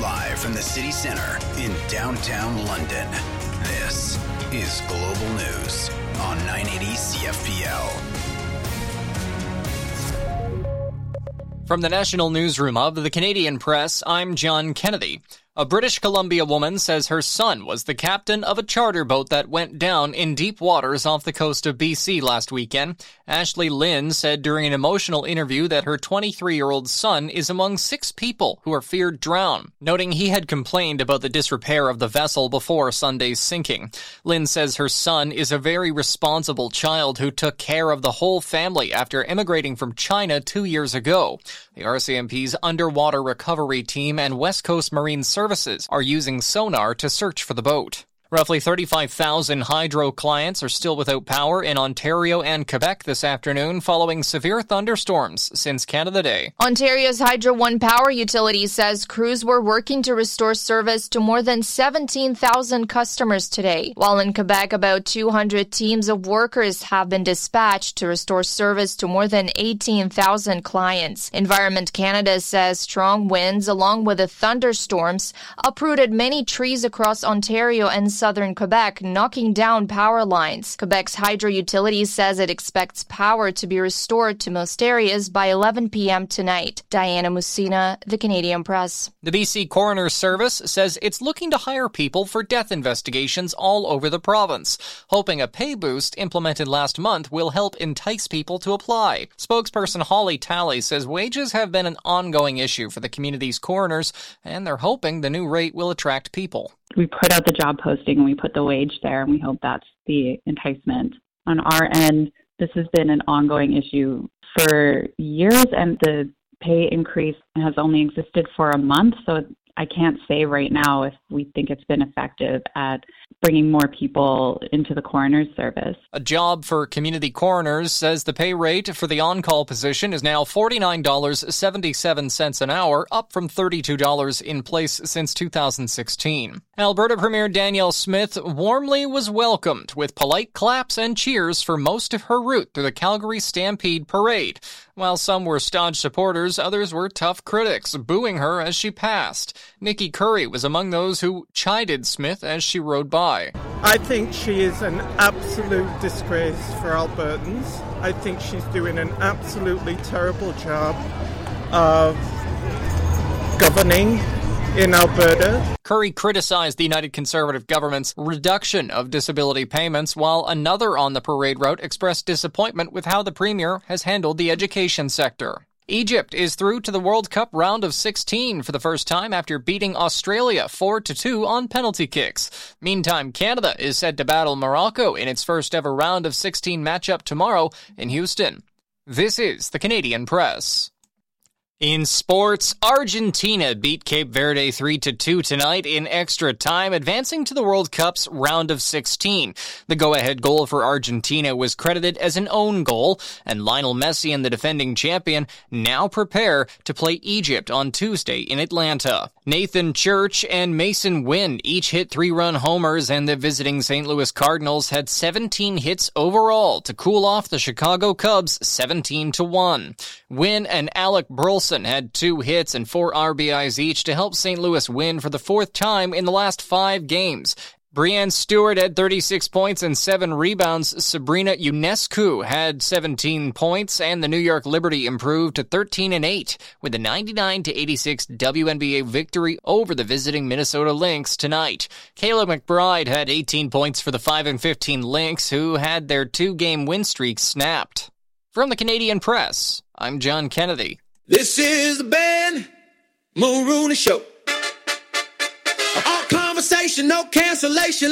Live from the city centre in downtown London, this is Global News on 980 CFPL. From the National Newsroom of the Canadian Press, I'm John Kennedy. A British Columbia woman says her son was the captain of a charter boat that went down in deep waters off the coast of BC last weekend. Ashley Lynn said during an emotional interview that her 23-year-old son is among 6 people who are feared drown, noting he had complained about the disrepair of the vessel before Sunday's sinking. Lynn says her son is a very responsible child who took care of the whole family after immigrating from China 2 years ago. The RCMP's underwater recovery team and West Coast Marine Services are using sonar to search for the boat. Roughly 35,000 hydro clients are still without power in Ontario and Quebec this afternoon following severe thunderstorms since Canada Day. Ontario's Hydro One power utility says crews were working to restore service to more than 17,000 customers today, while in Quebec about 200 teams of workers have been dispatched to restore service to more than 18,000 clients. Environment Canada says strong winds along with the thunderstorms uprooted many trees across Ontario and southern Quebec, knocking down power lines. Quebec's hydro utility says it expects power to be restored to most areas by 11 p.m. tonight. Diana Musina, The Canadian Press. The BC Coroner's Service says it's looking to hire people for death investigations all over the province, hoping a pay boost implemented last month will help entice people to apply. Spokesperson Holly Talley says wages have been an ongoing issue for the community's coroners, and they're hoping the new rate will attract people. We put out the job posting and we put the wage there, and we hope that's the enticement. On our end, this has been an ongoing issue for years, and the pay increase has only existed for a month, so I can't say right now if we think it's been effective at bringing more people into the coroner's service. A Job for Community Coroners says the pay rate for the on-call position is now $49.77 an hour, up from $32 in place since 2016. Alberta Premier Danielle Smith warmly was welcomed with polite claps and cheers for most of her route through the Calgary Stampede Parade. While some were staunch supporters, others were tough critics, booing her as she passed. Nikki Curry was among those who chided Smith as she rode by. I think she is an absolute disgrace for Albertans. I think she's doing an absolutely terrible job of governing in Alberta. Curry criticized the United Conservative government's reduction of disability payments, while another on the parade route expressed disappointment with how the premier has handled the education sector. Egypt is through to the World Cup round of 16 for the first time after beating Australia 4-2 on penalty kicks. Meantime, Canada is set to battle Morocco in its first ever round of 16 matchup tomorrow in Houston. This is the Canadian Press. In sports, Argentina beat Cape Verde 3-2 tonight in extra time, advancing to the World Cup's round of 16. The go-ahead goal for Argentina was credited as an own goal, and Lionel Messi and the defending champion now prepare to play Egypt on Tuesday in Atlanta. Nathan Church and Mason Wynn each hit 3-run homers, and the visiting St. Louis Cardinals had 17 hits overall to cool off the Chicago Cubs 17-1. Wynn and Alec Burleson had 2 hits and 4 RBIs each to help St. Louis win for the 4th time in the last 5 games. Breanne Stewart had 36 points and 7 rebounds. Sabrina Ionescu had 17 points, and the New York Liberty improved to 13-8 with a 99-86 WNBA victory over the visiting Minnesota Lynx tonight. Kayla McBride had 18 points for the 5-15 Lynx, who had their 2-game win streak snapped. From the Canadian Press, I'm John Kennedy. This is the Ben Mulrooney Show. All conversation, no cancellation.